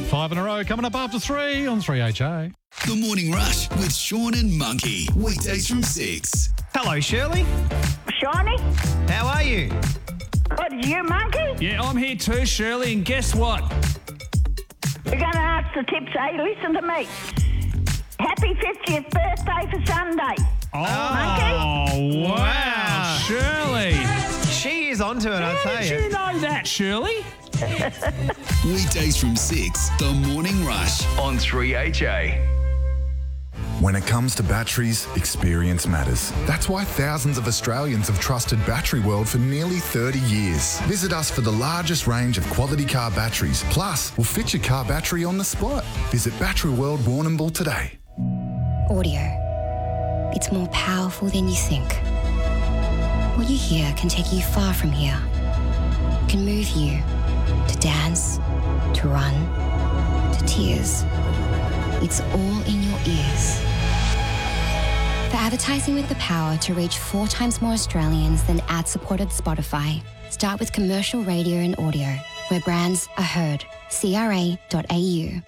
5 in a row coming up after 3 on 3HA. The Morning Rush with Sean and Monkey. Weekdays from 6. Hello, Shirley. Shawnee? How are you? Good, you, Monkey? Yeah, I'm here too, Shirley, and guess what? We're going to ask the tips, listen to me. Happy 50th birthday for Sunday. Oh, wow, Shirley. She is onto it, I How tell did you. you know that, Shirley? Weekdays from 6. The Morning Rush on 3HA. When it comes to batteries, experience matters. That's why thousands of Australians have trusted Battery World for nearly 30 years. Visit us for the largest range of quality car batteries. Plus, we'll fit your car battery on the spot. Visit Battery World Warrnambool today. Audio. It's more powerful than you think. What you hear can take you far from here. It can move you to dance, to run, to tears. It's all in your ears. For advertising with the power to reach 4 times more Australians than ad-supported Spotify, start with commercial radio and audio, where brands are heard. CRA.au.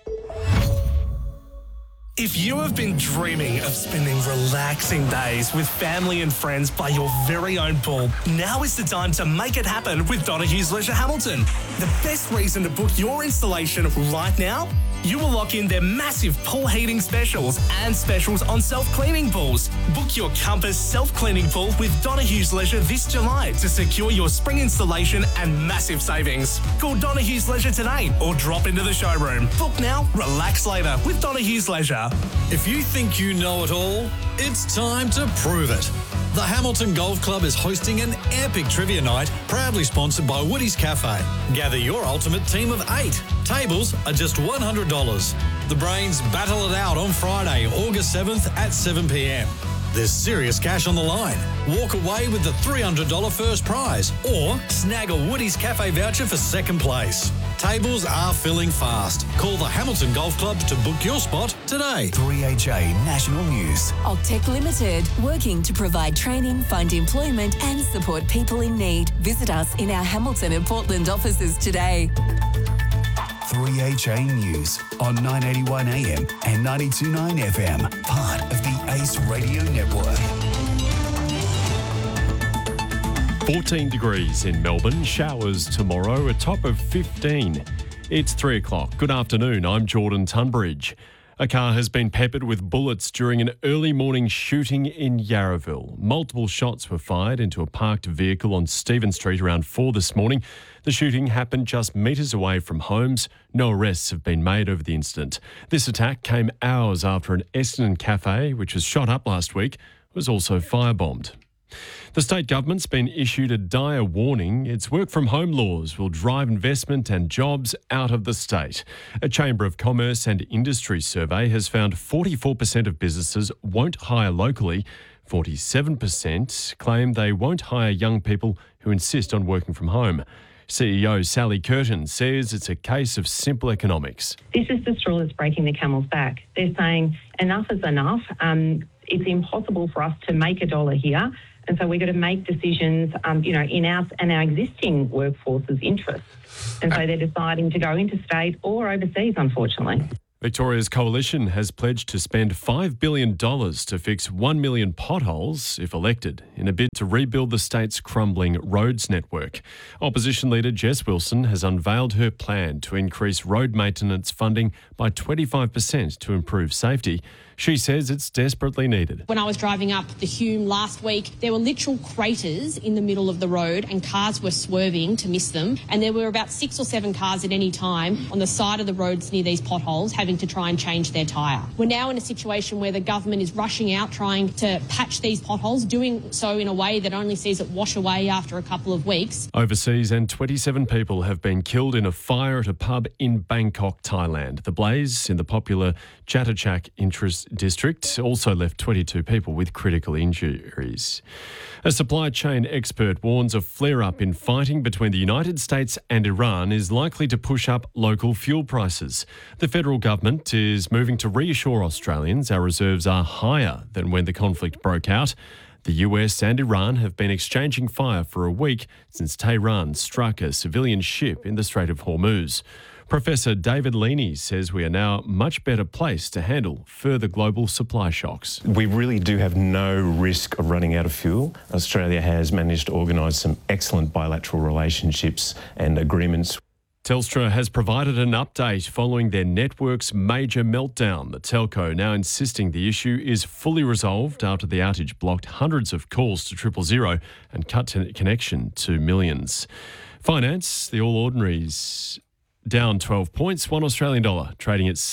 If you have been dreaming of spending relaxing days with family and friends by your very own pool, now is the time to make it happen with Donahue's Leisure Hamilton. The best reason to book your installation right now? You will lock in their massive pool heating specials and specials on self-cleaning pools. Book your Compass self-cleaning pool with Donahue's Leisure this July to secure your spring installation and massive savings. Call Donahue's Leisure today or drop into the showroom. Book now, relax later with Donahue's Leisure. If you think you know it all, it's time to prove it. The Hamilton Golf Club is hosting an epic trivia night, proudly sponsored by Woody's Cafe. Gather your ultimate team of 8. Tables are just $100. The Brains battle it out on Friday, August 7th at 7 p.m. There's serious cash on the line. Walk away with the $300 first prize or snag a Woody's Cafe voucher for second place. Tables are filling fast. Call the Hamilton Golf Club to book your spot today. 3HA National News. Octec Limited, working to provide training, find employment and support people in need. Visit us in our Hamilton and Portland offices today. 3HA News on 981 AM and 92.9 FM. Part of the Ace Radio Network. 14 degrees in Melbourne, showers tomorrow, a top of 15. It's 3 o'clock. Good afternoon, I'm Jordan Tunbridge. A car has been peppered with bullets during an early morning shooting in Yarraville. Multiple shots were fired into a parked vehicle on Stephen Street around 4 this morning. The shooting happened just metres away from homes. No arrests have been made over the incident. This attack came hours after an Essendon cafe, which was shot up last week, was also firebombed. The state government's been issued a dire warning. Its work-from-home laws will drive investment and jobs out of the state. A Chamber of Commerce and Industry survey has found 44% of businesses won't hire locally. 47% claim they won't hire young people who insist on working from home. CEO Sally Curtin says it's a case of simple economics. This is the straw that's breaking the camel's back. They're saying enough is enough. It's impossible for us to make a dollar here. And so we've got to make decisions, in our existing workforce's interests. And so they're deciding to go interstate or overseas, unfortunately. Victoria's coalition has pledged to spend $5 billion to fix 1 million potholes, if elected, in a bid to rebuild the state's crumbling roads network. Opposition leader Jess Wilson has unveiled her plan to increase road maintenance funding by 25% to improve safety. She says it's desperately needed. When I was driving up the Hume last week, there were literal craters in the middle of the road and cars were swerving to miss them. And there were about 6 or 7 cars at any time on the side of the roads near these potholes having to try and change their tyre. We're now in a situation where the government is rushing out trying to patch these potholes, doing so in a way that only sees it wash away after a couple of weeks. Overseas, and 27 people have been killed in a fire at a pub in Bangkok, Thailand. The blaze in the popular Chatuchak Interest District also left 22 people with critical injuries. A supply chain expert warns a flare-up in fighting between the United States and Iran is likely to push up local fuel prices. The federal government is moving to reassure Australians our reserves are higher than when the conflict broke out. The US and Iran have been exchanging fire for a week since Tehran struck a civilian ship in the Strait of Hormuz. Professor David Leaney says we are now much better placed to handle further global supply shocks. We really do have no risk of running out of fuel. Australia has managed to organise some excellent bilateral relationships and agreements. Telstra has provided an update following their network's major meltdown. The telco now insisting the issue is fully resolved after the outage blocked hundreds of calls to 000 and cut connection to millions. Finance, the All Ordinaries down 12 points, $1 Australian dollar, trading at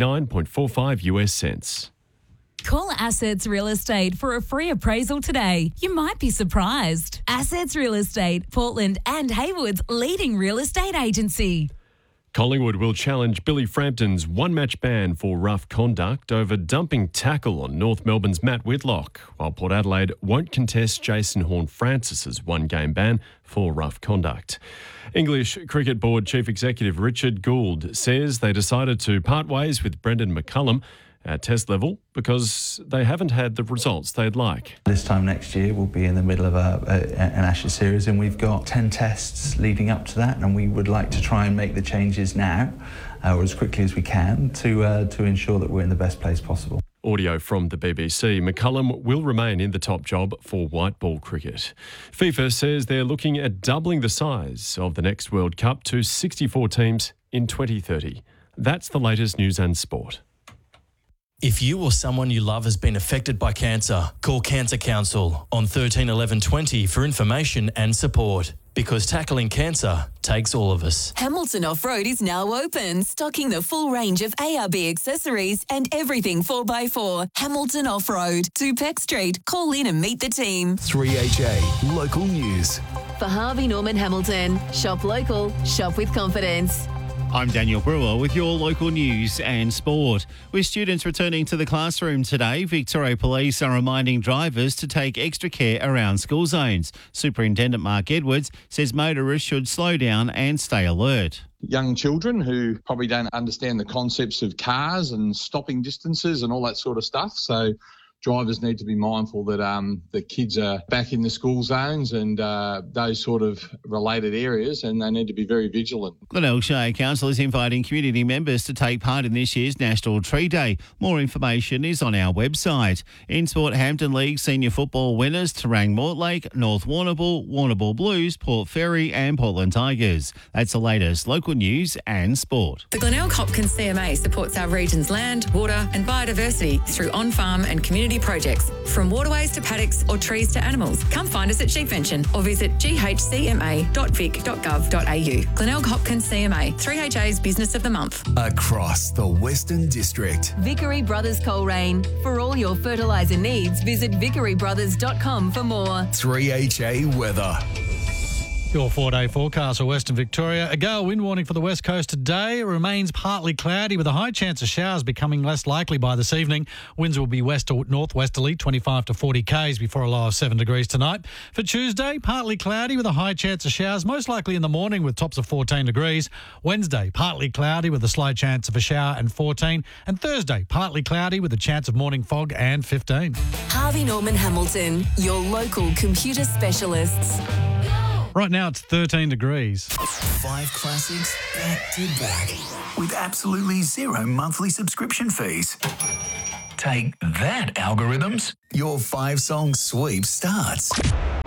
69.45 US cents. Call Assets Real Estate for a free appraisal today. You might be surprised. Assets Real Estate, Portland and Haywood's leading real estate agency. Collingwood will challenge Billy Frampton's one-match ban for rough conduct over dumping tackle on North Melbourne's Matt Whitlock, while Port Adelaide won't contest Jason Horne-Francis's one-game ban for rough conduct. English Cricket Board Chief Executive Richard Gould says they decided to part ways with Brendan McCullum at test level because they haven't had the results they'd like. This time next year we'll be in the middle of an Ashes series, and we've got 10 tests leading up to that, and we would like to try and make the changes now or as quickly as we can to ensure that we're in the best place possible. Audio from the BBC. McCullum will remain in the top job for white ball cricket. FIFA says they're looking at doubling the size of the next World Cup to 64 teams in 2030. That's the latest news and sport. If you or someone you love has been affected by cancer, call Cancer Council on 13 11 20 for information and support. Because tackling cancer takes all of us. Hamilton Off-Road is now open, stocking the full range of ARB accessories and everything 4x4. Hamilton Off-Road, 2 Peck Street. Call in and meet the team. 3HA Local News. For Harvey Norman Hamilton, shop local, shop with confidence. I'm Daniel Brewer with your local news and sport. With students returning to the classroom today, Victoria Police are reminding drivers to take extra care around school zones. Superintendent Mark Edwards says motorists should slow down and stay alert. Young children who probably don't understand the concepts of cars and stopping distances and all that sort of stuff. So drivers need to be mindful that the kids are back in the school zones and those sort of related areas, and they need to be very vigilant. Glenelg Shire Council is inviting community members to take part in this year's National Tree Day. More information is on our website. In Sport, Hampton League senior football winners Terang Mortlake, North Warrnambool, Warrnambool Blues, Port Fairy and Portland Tigers. That's the latest local news and sport. The Glenelg Hopkins CMA supports our region's land, water and biodiversity through on-farm and community projects, from waterways to paddocks or trees to animals. Come find us at Sheepvention or visit ghcma.vic.gov.au. Glenelg Hopkins CMA, 3HA's Business of the Month. Across the Western District. Vickery Brothers Coleraine. For all your fertiliser needs, visit vickerybrothers.com for more. 3HA Weather. Your 4-day forecast for Western Victoria. A gale wind warning for the west coast today. It remains partly cloudy with a high chance of showers becoming less likely by this evening. Winds will be west to northwesterly, 25 to 40 k's before a low of 7 degrees tonight. For Tuesday, partly cloudy with a high chance of showers, most likely in the morning with tops of 14 degrees. Wednesday, partly cloudy with a slight chance of a shower and 14. And Thursday, partly cloudy with a chance of morning fog and 15. Harvey Norman Hamilton, your local computer specialists. Right now it's 13 degrees. 5 classics back to back with absolutely zero monthly subscription fees. Take that, algorithms. Your 5-song sweep starts